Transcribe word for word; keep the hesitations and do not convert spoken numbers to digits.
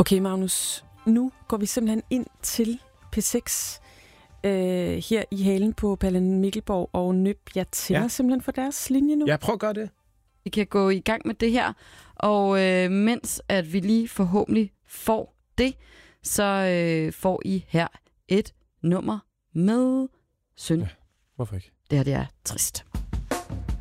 Okay, Magnus. Nu går vi simpelthen ind til P seks øh, her i halen på Pallen Mikkelborg og Nøb. Jeg tænder ja. simpelthen for deres linje nu. Ja, prøv at gøre det. Vi kan gå i gang med det her, og øh, mens at vi lige forhåbentlig får det, så øh, får I her et nummer med Synd. Ja, hvorfor ikke? Det her, det er trist.